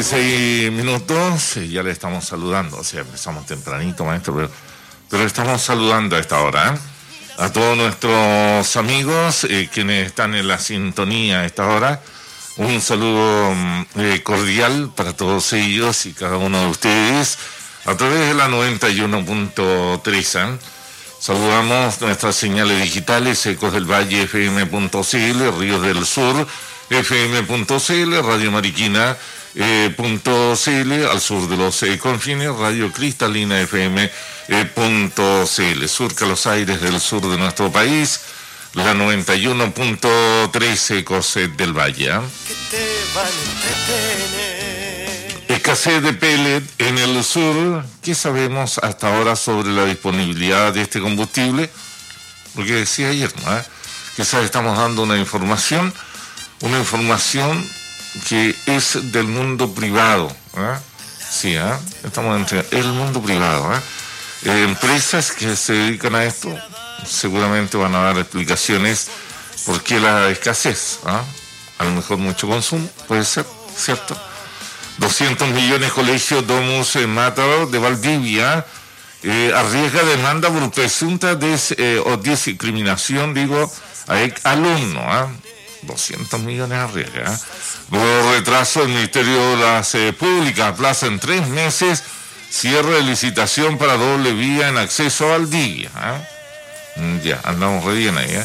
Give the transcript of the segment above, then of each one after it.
6 minutos, ya le estamos saludando, o sea, empezamos tempranito, maestro, pero estamos saludando a esta hora, ¿eh? A todos nuestros amigos quienes están en la sintonía a esta hora. Un saludo cordial para todos ellos y cada uno de ustedes a través de la 91.3. Saludamos nuestras señales digitales, Ecos del Valle FM.cl, Ríos del Sur FM.cl, Radio Mariquina .cl, al sur de los confines, Radio Cristalina FM.cl, surca los aires del sur de nuestro país, la 91.3 Ecos del Valle. Escasez de pellet en el sur. ¿Qué sabemos hasta ahora sobre la disponibilidad de este combustible? Porque decía ayer, ¿no? Quizás estamos dando una información que es del mundo privado, ¿eh? Sí, estamos entre el mundo privado, empresas que se dedican a esto seguramente van a dar explicaciones por qué la escasez, a lo mejor mucho consumo, puede ser, ¿cierto? 200 millones colegio Domus Mater de Valdivia arriesga demanda por presunta discriminación, a alumno, 200 millones arriesga. Luego retraso, el Ministerio de las Públicas aplaza en 3 meses cierre de licitación para doble vía en acceso a Valdivia. Ya, andamos re bien ahí.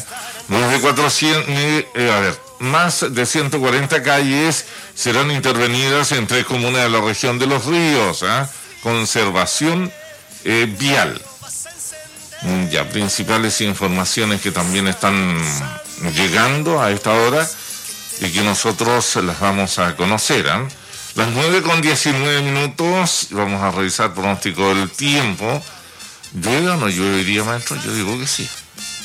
Más de 140 calles serán intervenidas en 3 comunas de la región de Los Ríos. Conservación vial. Ya, principales informaciones que también están llegando a esta hora y que nosotros las vamos a conocer. Las 9:19, vamos a revisar pronóstico del tiempo. ¿Llueve o no lluevería, maestro? Yo digo que sí.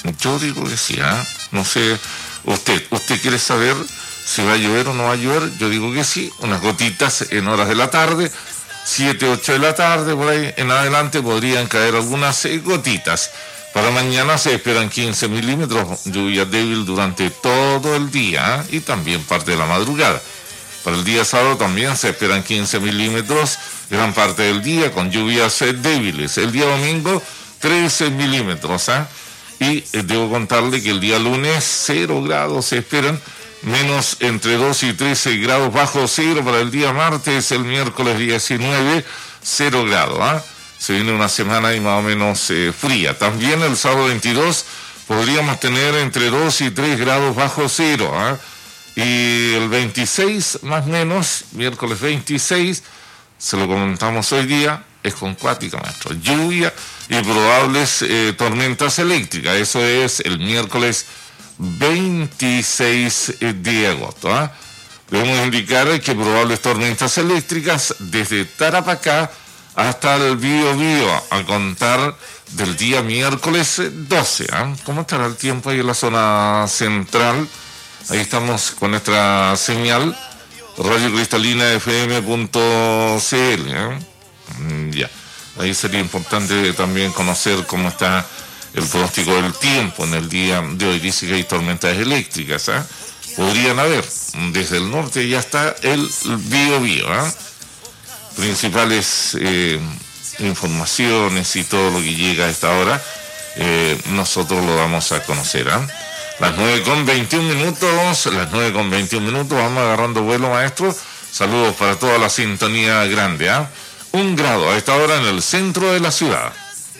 No sé, usted quiere saber si va a llover o no va a llover. Yo digo que sí, unas gotitas en horas de la tarde, 7, 8 de la tarde, por ahí en adelante podrían caer algunas gotitas. Para mañana se esperan 15 milímetros, lluvia débil durante todo el día y también parte de la madrugada. Para el día sábado también se esperan 15 milímetros, gran parte del día con lluvias débiles. El día domingo 13 milímetros, y debo contarle que el día lunes 0 grados se esperan, menos entre 2 y 13 grados bajo cero. Para el día martes, el miércoles 19, 0 grados, Se viene una semana ahí más o menos fría. También el sábado 22 podríamos tener entre 2 y 3 grados bajo cero. Y el 26, más o menos, miércoles 26, se lo comentamos hoy día, es con cuática, maestro. Lluvia y probables tormentas eléctricas. Eso es el miércoles 26 de agosto. Debemos indicar que probables tormentas eléctricas desde Tarapacá hasta el Biobío, a contar del día miércoles 12. ¿Cómo estará el tiempo ahí en la zona central? Ahí estamos con nuestra señal, Radio Cristalina FM.cl. Ya, ahí sería importante también conocer cómo está el pronóstico del tiempo en el día de hoy. Dice que hay tormentas eléctricas, podrían haber, desde el norte ya está el Biobío, Principales informaciones y todo lo que llega a esta hora, nosotros lo vamos a conocer. Las 9:21, vamos agarrando vuelo, maestro. Saludos para toda la sintonía grande. 1 grado a esta hora en el centro de la ciudad.